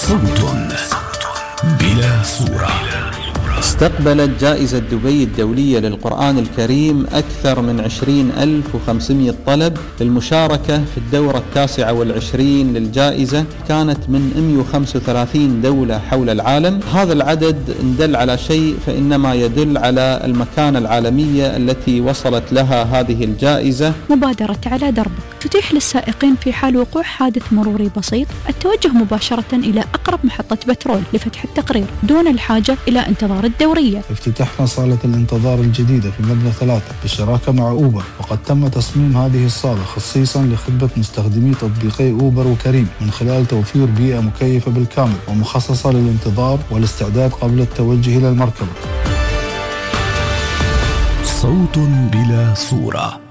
صوت بلا صورة. استقبلت جائزة دبي الدولية للقرآن الكريم أكثر من 20,500 طلب للمشاركة في الدورة 29 للجائزة، كانت من 135 دولة حول العالم. هذا العدد إن دل على شيء فإنما يدل على المكانة العالمية التي وصلت لها هذه الجائزة. مبادرة على دربك تتيح للسائقين في حال وقوع حادث مروري بسيط التوجه مباشرة إلى أقرب محطة بترول لفتح التقرير دون الحاجة إلى انتظار الدورية. افتتحنا صالة الانتظار الجديدة في مبنى 3 بالشراكة مع أوبر، وقد تم تصميم هذه الصالة خصيصا لخدمة مستخدمي تطبيقي أوبر وكريم من خلال توفير بيئة مكيفة بالكامل ومخصصة للانتظار والاستعداد قبل التوجه إلى المركبة. صوت بلا صورة.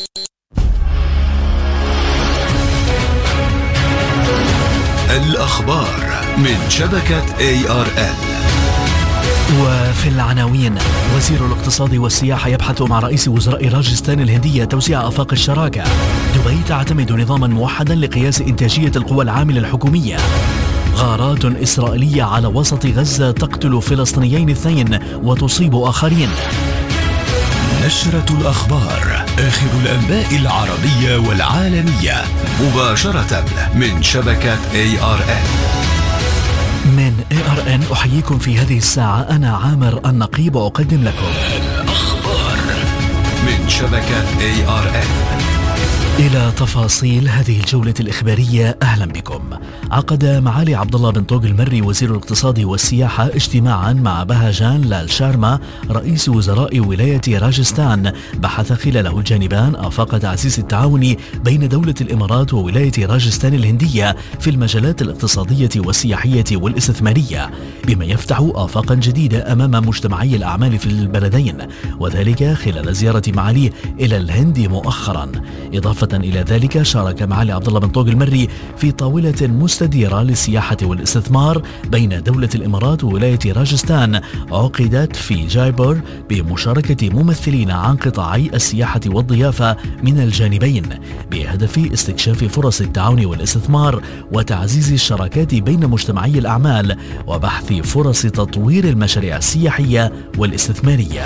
الأخبار من شبكة ARN. وفي العناوين: وزير الاقتصاد والسياحة يبحث مع رئيس وزراء راجستان الهندية توسيع آفاق الشراكة. دبي تعتمد نظاما موحدا لقياس إنتاجية القوى العاملة الحكومية. غارات إسرائيلية على وسط غزة تقتل فلسطينيين 2 وتصيب آخرين. نشرة الأخبار، آخر الأنباء العربية والعالمية مباشرة من شبكة ARN. من ARN أحييكم في هذه الساعة، أنا عامر النقيب أقدم لكم الأخبار من شبكة ARN. إلى تفاصيل هذه الجولة الإخبارية، أهلا بكم. عقد معالي عبد الله بن طوق المري وزير الاقتصاد والسياحة اجتماعا مع بهاجان لال شارما رئيس وزراء ولاية راجستان، بحث خلاله الجانبان آفاق تعزيز التعاون بين دولة الإمارات وولاية راجستان الهندية في المجالات الاقتصادية والسياحية والاستثمارية، بما يفتح آفاقا جديدة أمام مجتمعي الأعمال في البلدين، وذلك خلال زيارة معاليه إلى الهند مؤخرا. إضافة إلى ذلك، شارك معالي عبد الله بن طوق المري في طاولة مستديرة للسياحة والاستثمار بين دولة الإمارات وولاية راجستان، عقدت في جايبور بمشاركة ممثلين عن قطاعي السياحة والضيافة من الجانبين، بهدف استكشاف فرص التعاون والاستثمار وتعزيز الشراكات بين مجتمعي الأعمال وبحث فرص تطوير المشاريع السياحية والاستثمارية.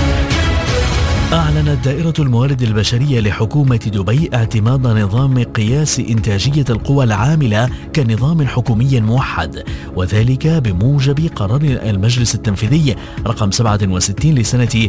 أعلنت دائرة الموارد البشرية لحكومة دبي اعتماد نظام قياس إنتاجية القوى العاملة كنظام حكومي موحد، وذلك بموجب قرار المجلس التنفيذي رقم 67 لسنة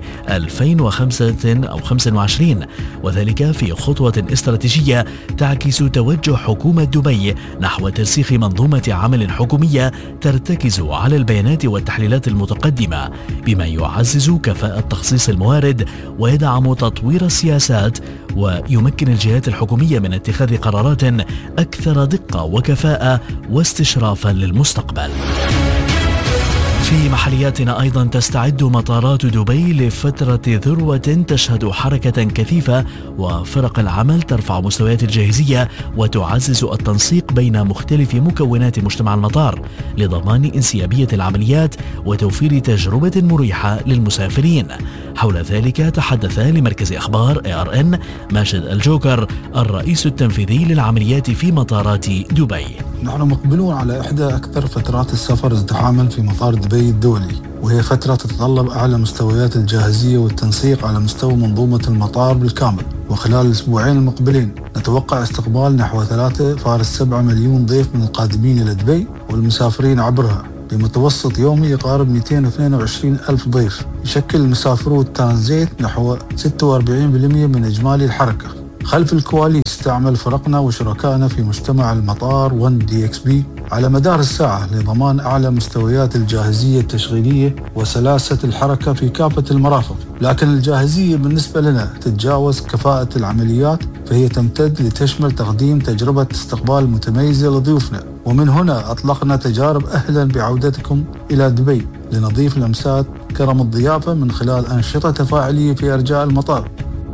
2025، وذلك في خطوة استراتيجية تعكس توجه حكومة دبي نحو ترسيخ منظومة عمل حكومية ترتكز على البيانات والتحليلات المتقدمة، بما يعزز كفاءة تخصيص الموارد ويدعم تطوير السياسات ويمكن الجهات الحكومية من اتخاذ قرارات أكثر دقة وكفاءة واستشرافا للمستقبل. في محلياتنا أيضا، تستعد مطارات دبي لفترة ذروة تشهد حركة كثيفة وفرق العمل ترفع مستويات الجاهزية وتعزز التنسيق بين مختلف مكونات مجتمع المطار لضمان انسيابية العمليات وتوفير تجربة مريحة للمسافرين. حول ذلك تحدث لمركز أخبار ARN ماجد الجوكر الرئيس التنفيذي للعمليات في مطارات دبي. نحن مقبلون على إحدى أكثر فترات السفر ازدحاما في مطار دبي الدولي، وهي فترة تتطلب أعلى مستويات الجاهزية والتنسيق على مستوى منظومة المطار بالكامل. وخلال الأسبوعين المقبلين نتوقع استقبال نحو 3.7 مليون ضيف من القادمين إلى دبي والمسافرين عبرها، بمتوسط يومي يقارب 222 ألف ضيف. يشكل المسافرو الترانزيت نحو 46% من إجمالي الحركة. خلف الكواليس تعمل فرقنا وشركائنا في مجتمع المطار 1DXB على مدار الساعة لضمان أعلى مستويات الجاهزية التشغيلية وسلاسة الحركة في كافة المرافق، لكن الجاهزية بالنسبة لنا تتجاوز كفاءة العمليات، فهي تمتد لتشمل تقديم تجربة استقبال متميزة لضيوفنا. ومن هنا أطلقنا تجارب أهلا بعودتكم إلى دبي لنضيف لمسات كرم الضيافة من خلال أنشطة تفاعلية في أرجاء المطار.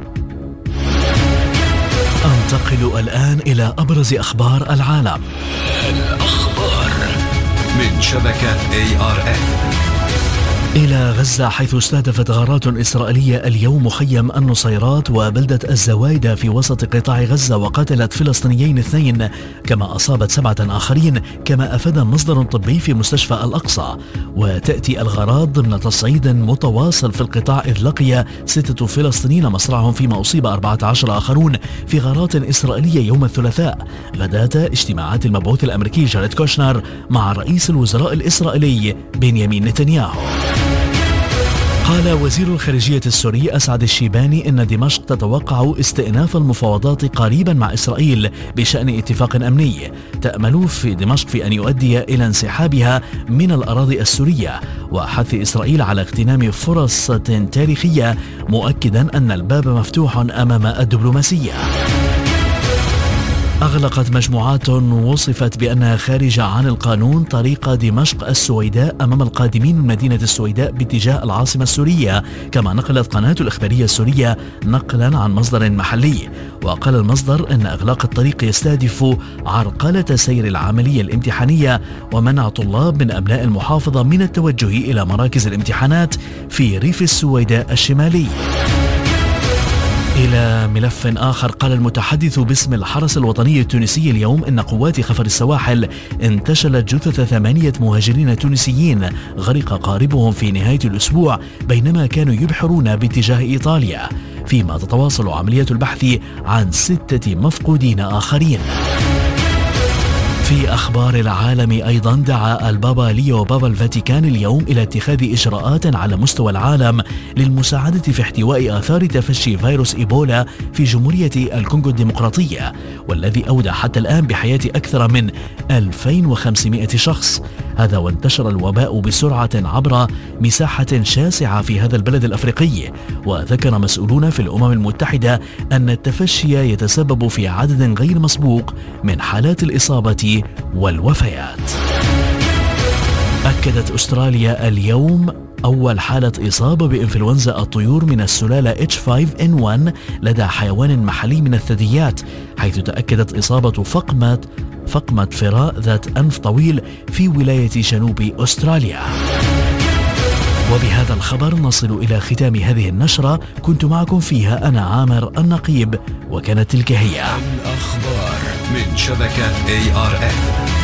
أنتقل الآن إلى أبرز أخبار العالم. الأخبار من شبكة ARN. إلى غزة، حيث استهدفت غارات إسرائيلية اليوم مخيم النصيرات وبلدة الزوايدة في وسط قطاع غزة، وقتلت فلسطينيين 2 كما أصابت 7 آخرين، كما أفاد مصدر طبي في مستشفى الأقصى. وتأتي الغارات ضمن تصعيد متواصل في القطاع، إذ لقي 6 فلسطينيين مصرعهم، فيما أصيب 14 آخرون في غارات إسرائيلية يوم الثلاثاء غداة اجتماعات المبعوث الأمريكي جاريد كوشنر مع رئيس الوزراء الإسرائيلي بنيامين نتنياهو. قال وزير الخارجية السوري أسعد الشيباني إن دمشق تتوقع استئناف المفاوضات قريبا مع إسرائيل بشأن اتفاق أمني تأمل في دمشق في أن يؤدي إلى انسحابها من الأراضي السورية وحث إسرائيل على اغتنام فرص تاريخية، مؤكدا أن الباب مفتوح أمام الدبلوماسية. أغلقت مجموعات وصفت بأنها خارجة عن القانون طريق دمشق السويداء أمام القادمين من مدينة السويداء باتجاه العاصمة السورية، كما نقلت قناة الإخبارية السورية نقلا عن مصدر محلي. وقال المصدر أن إغلاق الطريق يستهدف عرقلة سير العملية الامتحانية ومنع طلاب من أبناء المحافظة من التوجه إلى مراكز الامتحانات في ريف السويداء الشمالي. إلى ملف آخر، قال المتحدث باسم الحرس الوطني التونسي اليوم إن قوات خفر السواحل انتشلت جثث 8 مهاجرين تونسيين غرق قاربهم في نهاية الأسبوع بينما كانوا يبحرون باتجاه إيطاليا، فيما تتواصل عملية البحث عن 6 مفقودين آخرين. في أخبار العالم أيضا، دعا البابا ليو بابا الفاتيكان اليوم إلى اتخاذ إجراءات على مستوى العالم للمساعدة في احتواء آثار تفشي فيروس إيبولا في جمهورية الكونغو الديمقراطية، والذي أودى حتى الآن بحياة أكثر من 2500 شخص. هذا وانتشر الوباء بسرعة عبر مساحة شاسعة في هذا البلد الأفريقي. وذكر مسؤولون في الأمم المتحدة أن التفشي يتسبب في عدد غير مسبوق من حالات الإصابة والوفيات. أكدت أستراليا اليوم أول حالة إصابة بإنفلونزا الطيور من السلالة H5N1 لدى حيوان محلي من الثدييات، حيث تأكدت إصابة فقمة فراء ذات أنف طويل في ولاية جنوب أستراليا. وبهذا الخبر نصل إلى ختام هذه النشرة، كنت معكم فيها أنا عامر النقيب، وكانت تلك هي الأخبار من شبكة ARN.